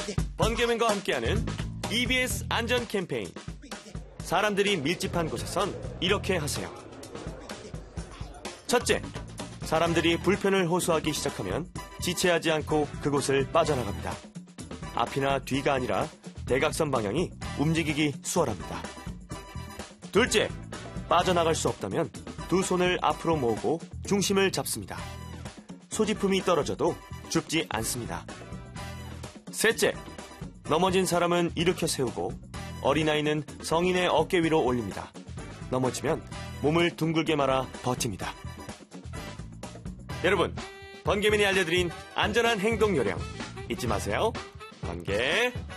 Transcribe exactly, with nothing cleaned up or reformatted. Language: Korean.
번개맨과 함께하는 이비에스 안전 캠페인. 사람들이 밀집한 곳에선 이렇게 하세요. 첫째, 사람들이 불편을 호소하기 시작하면 지체하지 않고 그곳을 빠져나갑니다. 앞이나 뒤가 아니라 대각선 방향이 움직이기 수월합니다. 둘째, 빠져나갈 수 없다면 두 손을 앞으로 모으고 중심을 잡습니다. 소지품이 떨어져도 줍지 않습니다. 셋째, 넘어진 사람은 일으켜 세우고 어린아이는 성인의 어깨 위로 올립니다. 넘어지면 몸을 둥글게 말아 버팁니다. 여러분, 번개맨이 알려드린 안전한 행동 요령 잊지 마세요. 번개